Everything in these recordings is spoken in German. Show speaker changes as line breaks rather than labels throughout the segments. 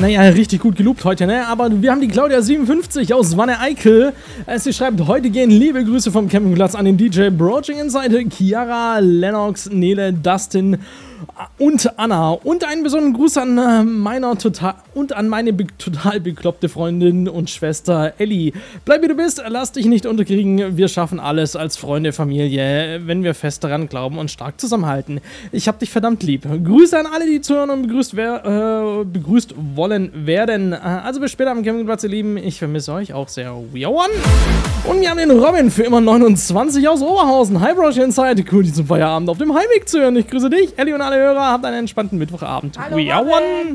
Naja, richtig gut geloopt heute, ne? Aber wir haben die Claudia57 aus Wanne-Eickel. Sie schreibt, heute gehen liebe Grüße vom Campingplatz an den DJ Broaching Inside, Chiara, Lennox, Nele, Dustin und Anna. Und einen besonderen Gruß an meine total bekloppte Freundin und Schwester Elli. Bleib wie du bist, lass dich nicht unterkriegen. Wir schaffen alles als Freunde, Familie, wenn wir fest daran glauben und stark zusammenhalten. Ich hab dich verdammt lieb. Grüße an alle, die zuhören und begrüßt wollen werden. Also bis später am Campingplatz, ihr Lieben. Ich vermisse euch auch sehr. We are one. Und wir haben den Robin für immer 29 aus Oberhausen. Hi, Broaching Inside. Cool, die zum Feierabend auf dem Heimweg zu hören. Ich grüße dich, Elli und alle Hörer. Habt einen entspannten Mittwochabend.
Hallo,
We are one.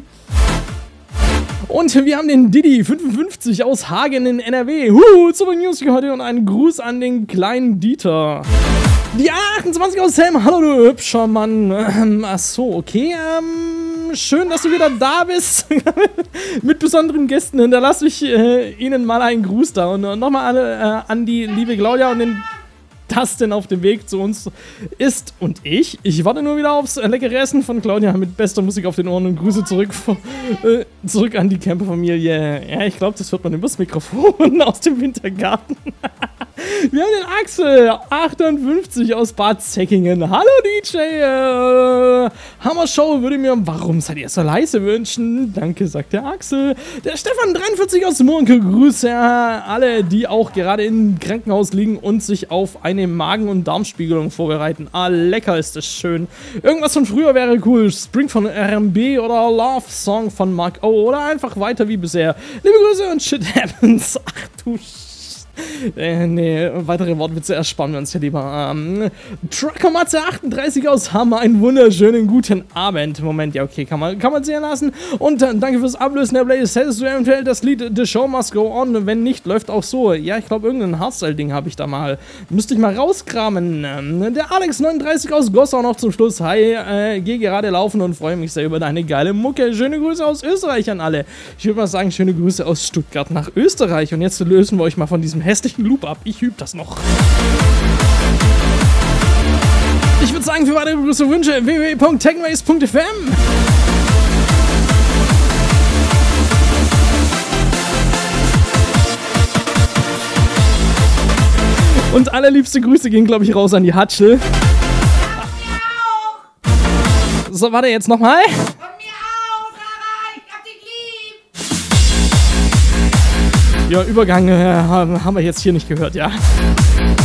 Und wir haben den Didi55 aus Hagen in NRW. Super News für heute und einen Gruß an den kleinen Dieter. Die A28 aus Helm. Hallo, du hübscher Mann. Achso, okay. Schön, dass du wieder da bist. Mit besonderen Gästen. Hinterlasse ich Ihnen mal einen Gruß da. Und nochmal an die liebe Claudia und den Dustin auf dem Weg zu uns ist und ich. Ich warte nur wieder aufs leckere Essen von Claudia mit bester Musik auf den Ohren und Grüße zurück an die Camperfamilie. Ja, ich glaube, das hört man übers Mikrofon aus dem Wintergarten. Wir haben den Axel, 58 aus Bad Säckingen. Hallo DJ, Hammer Show würde mir, warum seid ihr so leise wünschen? Danke, sagt der Axel. Der Stefan, 43 aus Murnke, Grüße alle, die auch gerade im Krankenhaus liegen und sich auf eine Magen- und Darmspiegelung vorbereiten. Lecker ist das schön. Irgendwas von früher wäre cool. Spring von RMB oder Love Song von Mark O. Oder einfach weiter wie bisher. Liebe Grüße und Shit Happens. Ach du nee, weitere Wortwitze ersparen wir uns hier lieber. Trucker Matze 38 aus Hammer, einen wunderschönen guten Abend. Moment, ja okay, kann man sehen lassen. Und danke fürs Ablösen der Playlist. Hättest du eventuell das Lied The Show Must Go On? Wenn nicht, läuft auch so. Ja, ich glaube, irgendein Hardstyle-Ding habe ich da mal. Müsste ich mal rauskramen. Der Alex 39 aus Gossau noch zum Schluss. Hi, geh gerade laufen und freue mich sehr über deine geile Mucke. Schöne Grüße aus Österreich an alle. Ich würde mal sagen, schöne Grüße aus Stuttgart nach Österreich. Und jetzt lösen wir euch mal von diesem hässlichen Loop ab. Ich übe das noch. Ich würde sagen, für weitere Grüße Wünsche www.technways.fm. Und allerliebste Grüße gehen, glaube ich, raus an die Hatschel. So, warte, jetzt nochmal. Ja, Übergang haben wir jetzt hier nicht gehört, ja.